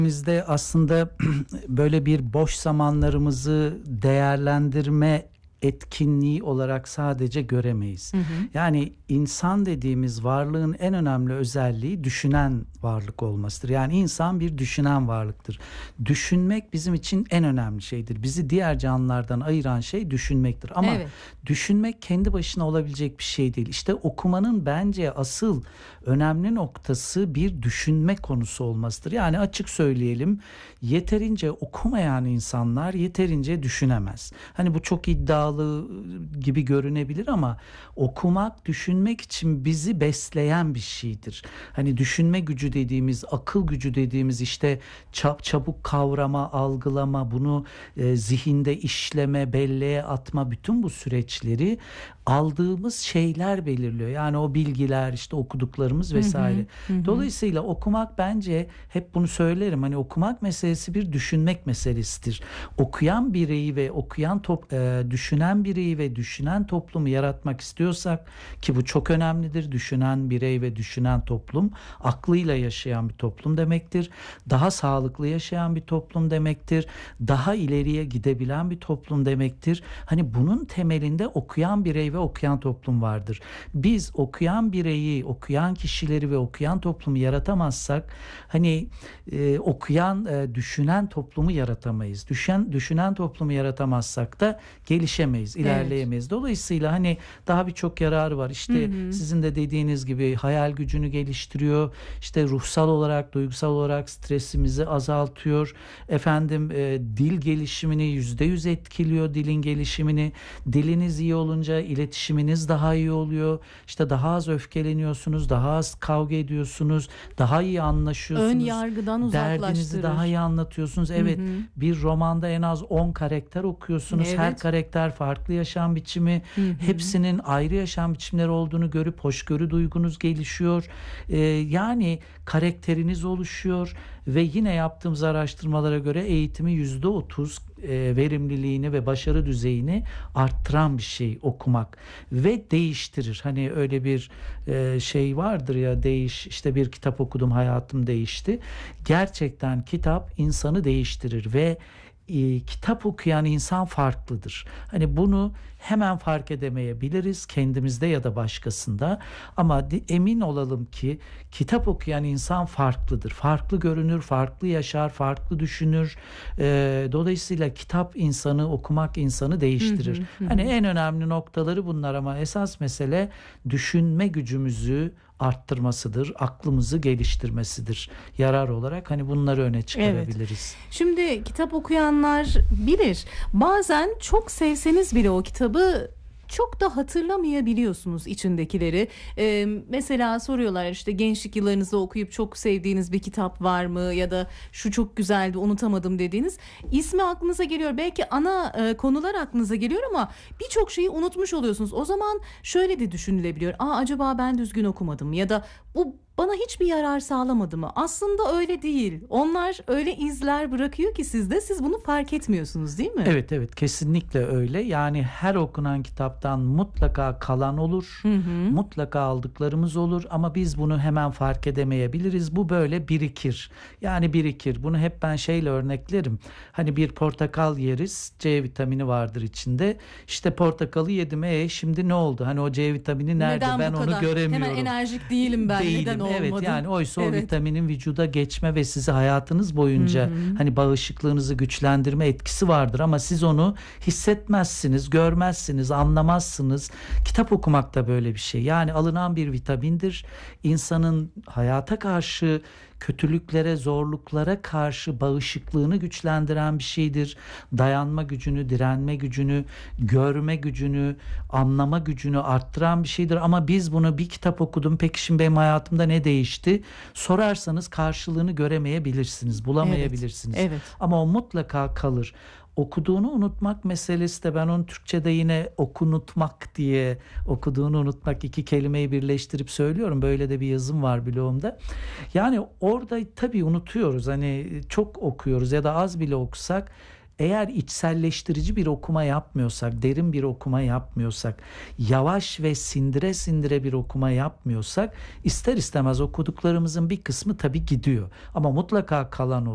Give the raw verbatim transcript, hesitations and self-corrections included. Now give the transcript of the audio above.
Bizde aslında böyle bir boş zamanlarımızı değerlendirme etkinliği olarak sadece göremeyiz. Hı hı. Yani insan dediğimiz varlığın en önemli özelliği düşünen varlık olmasıdır. Yani insan bir düşünen varlıktır. Düşünmek bizim için en önemli şeydir. Bizi diğer canlılardan ayıran şey düşünmektir. Ama Evet. düşünmek kendi başına olabilecek bir şey değil. İşte okumanın bence asıl önemli noktası bir düşünme konusu olmasıdır. Yani açık söyleyelim, yeterince okumayan insanlar yeterince düşünemez. Hani bu çok iddialı gibi görünebilir ama okumak düşünmek için bizi besleyen bir şeydir. Hani düşünme gücü dediğimiz, akıl gücü dediğimiz işte çab- çabuk kavrama, algılama, bunu e, zihinde işleme, belleğe atma, bütün bu süreçleri aldığımız şeyler belirliyor. Yani o bilgiler, işte okuduklarımız Hı hı. vesaire. Hı hı. Dolayısıyla okumak, bence hep bunu söylerim. Hani okumak meselesi bir düşünmek meselesidir. Okuyan bireyi ve okuyan top, e, düşünen bireyi ve düşünen toplumu yaratmak istiyorsak, ki bu çok önemlidir. Düşünen birey ve düşünen toplum aklıyla yaşayan bir toplum demektir. Daha sağlıklı yaşayan bir toplum demektir. Daha ileriye gidebilen bir toplum demektir. Hani bunun temelinde okuyan birey ve okuyan toplum vardır. Biz okuyan bireyi, okuyan kişileri ve okuyan toplumu yaratamazsak, hani e, okuyan, e, düşünen toplumu yaratamayız. Düşen, düşünen toplumu yaratamazsak da gelişemeyiz, Evet. ilerleyemeyiz. Dolayısıyla hani daha birçok yararı var. Hı İşte hı. sizin de dediğiniz gibi hayal gücünü geliştiriyor. İşte ruhsal olarak, duygusal olarak stresimizi azaltıyor. Efendim e, dil gelişimini yüzde yüz etkiliyor, dilin gelişimini. Diliniz iyi olunca iletişiminiz daha iyi oluyor. İşte daha az öfkeleniyorsunuz, daha az kavga ediyorsunuz, daha iyi Ön anlaşıyorsunuz. yargıdan Derdinizi daha iyi uzaklaştırır. anlatıyorsunuz. Hı Evet, hı. bir romanda en az on karakter okuyorsunuz. Her Evet. karakter farklı yaşam biçimi. Hı hı. Hepsinin ayrı yaşam biçimleri olduğunu görüp hoşgörü duygunuz gelişiyor. Ee, yani karakteriniz oluşuyor ve yine yaptığımız araştırmalara göre eğitimi yüzde otuz e, verimliliğini ve başarı düzeyini arttıran bir şey okumak ve değiştirir. Hani öyle bir e, şey vardır ya, değiş işte bir kitap okudum, hayatım değişti. Gerçekten kitap insanı değiştirir ve e, kitap okuyan insan farklıdır. Hani bunu hemen fark edemeyebiliriz kendimizde ya da başkasında, ama de- emin olalım ki kitap okuyan insan farklıdır. Farklı görünür, farklı yaşar, farklı düşünür. Ee, dolayısıyla kitap insanı, okumak insanı Hı değiştirir. hı. Hı Hani hı. en önemli noktaları bunlar, ama esas mesele düşünme gücümüzü arttırmasıdır, aklımızı geliştirmesidir. Yarar olarak hani bunları öne Evet. çıkarabiliriz. Şimdi kitap okuyanlar bilir. Bazen çok sevseniz bile o kitabı çok da hatırlamayabiliyorsunuz içindekileri. Ee, mesela soruyorlar, işte gençlik yıllarınızda okuyup çok sevdiğiniz bir kitap var mı? Ya da şu çok güzeldi, unutamadım dediğiniz. İsmi aklınıza geliyor. Belki ana e, konular aklınıza geliyor ama birçok şeyi unutmuş oluyorsunuz. O zaman şöyle de düşünülebiliyor. Aa, acaba ben düzgün okumadım mı? Ya da bu bana hiçbir yarar sağlamadı mı? Aslında öyle değil. Onlar öyle izler bırakıyor ki sizde, siz bunu fark etmiyorsunuz, değil mi? Evet, evet, kesinlikle öyle. Yani her okunan kitaptan mutlaka kalan olur. Hı hı. Mutlaka aldıklarımız olur ama biz bunu hemen fark edemeyebiliriz. Bu böyle birikir. Yani birikir. Bunu hep ben şeyle örneklerim. Hani bir portakal yeriz. C vitamini vardır içinde. İşte portakalı yedim. E şimdi ne oldu? Hani o C vitamini nerede? Neden Ben bu onu kadar? göremiyorum. Hemen enerjik değilim ben. Neden Değilim. Evet, olmadı? yani oysa o Evet. vitaminin vücuda geçme ve sizi hayatınız Hı boyunca hı. hani bağışıklığınızı güçlendirme etkisi vardır, ama siz onu hissetmezsiniz, görmezsiniz, anlamazsınız. Kitap okumak da böyle bir şey. Yani alınan bir vitamindir. İnsanın hayata karşı, kötülüklere, zorluklara karşı bağışıklığını güçlendiren bir şeydir. Dayanma gücünü, direnme gücünü, görme gücünü, anlama gücünü arttıran bir şeydir. Ama biz bunu, bir kitap okudum, peki şimdi benim hayatımda ne değişti? Sorarsanız karşılığını göremeyebilirsiniz, Evet. bulamayabilirsiniz. Evet. Ama o mutlaka kalır. Okuduğunu unutmak meselesi de, ben onu Türkçe'de yine okunutmak diye, okuduğunu unutmak, iki kelimeyi birleştirip söylüyorum. Böyle de bir yazım var blogumda. Yani orada tabii unutuyoruz. Hani çok okuyoruz ya da az bile okusak, eğer içselleştirici bir okuma yapmıyorsak, derin bir okuma yapmıyorsak, yavaş ve sindire sindire bir okuma yapmıyorsak, ister istemez okuduklarımızın bir kısmı tabii gidiyor. Ama mutlaka kalan olur.